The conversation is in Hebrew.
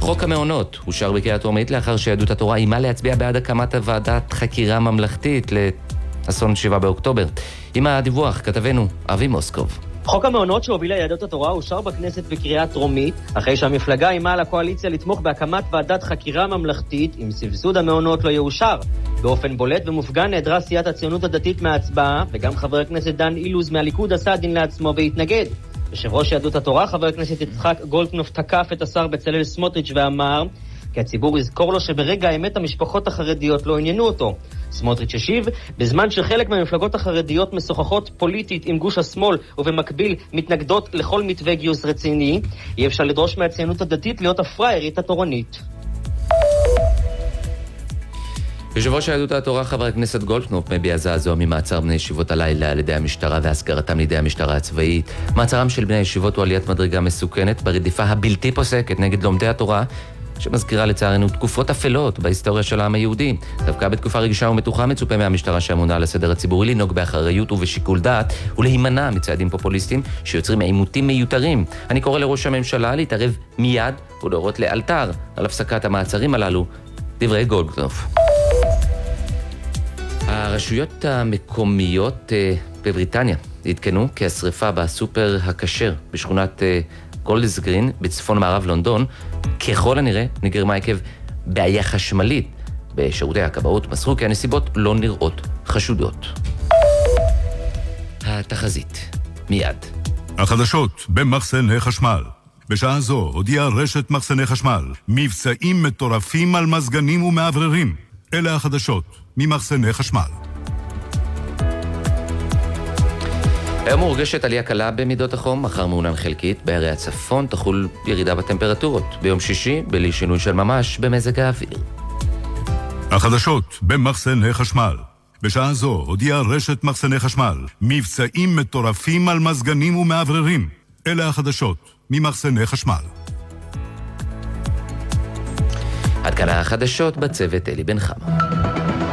חוק המעונות אושר בקריאה טרומית לאחר שיהדות התורה אימה להצביע בעד הקמת ועדת חקירה ממלכתית לאסון 7 באוקטובר. עם הדיווח כתבנו אבי מוסקוב. חוק המעונות שהובילה יהדות התורה אושר בכנסת בקריאה טרומית, אחרי שהמפלגה אימה על הקואליציה לתמוך בהקמת ועדת חקירה ממלכתית אם סבסוד המעונות לא יאושר. באופן בולט ומופגן נעדרה סיעת הציונות הדתית מההצבעה, וגם חבר הכנסת דן אילוז מהליכוד עשה דין לעצמו והתנגד. יושב ראש יהדות התורה, חבר הכנסת יצחק גולדקנופ, תקף את השר בצלאל סמוטריץ' ואמר כי הציבור יזכור לו שברגע האמת המשפחות החרדיות לא עניינו אותו. סמוטריץ' השיב, בזמן שחלק מהמפלגות החרדיות משוחחות פוליטית עם גוש השמאל ובמקביל מתנגדות לכל מתווה גיוס רציני, אי אפשר לדרוש מהציונות הדתית להיות הפראיירית התורנית. יושב ראש יהדות התורה חבר הכנסת גולדקנופ מביע זעזוע ממעצר בני ישיבות הלילה על ידי המשטרה והסגרתם לידי המשטרה הצבאית. מעצרם של בני ישיבות הוא עליית מדרגה מסוכנת ברדיפה הבלתי פוסקת נגד לומדי התורה, שמזכירה לצערנו תקופות אפלות בהיסטוריה של העם היהודי. דווקא בתקופה רגישה ומתוחה מצופה מהמשטרה שאמונה על הסדר הציבורי לנהוג באחריות ובשיקול דעת ולהימנע מצעדים פופוליסטיים שיוצרים עימותים מיותרים. אני קורא לראש הממשלה להתערב מיד ולהורות לאלתר על הפסקת המעצרים הללו. דברי גולדקנופ. הרשויות המקומיות בבריטניה התקנו כי השריפה בסופר הכשר בשכונת גולדס גרין בצפון מערב לונדון ככל הנראה נגרמה עקב בעיה חשמלית. בשירותי הכבאות מסרו כי הנסיבות לא נראות חשודות. התחזית מיד. החדשות במחסני חשמל. בשעה זו הודיעה רשת מחסני חשמל מבצעים מטורפים על מזגנים ומעבררים. אלה החדשות ממחסני חשמל. היום מורגשת עלייה קלה במידות החום, מחר מעונן חלקית, בערי הצפון תחול ירידה בטמפרטורות. ביום שישי, בלי שינוי של ממש במזג האוויר. החדשות במחסני חשמל. בשעה זו הודיעה רשת מחסני חשמל מבצעים מטורפים על מזגנים ומעבררים. אלה החדשות ממחסני חשמל. עד כאן החדשות בצוות אלי בן חמה.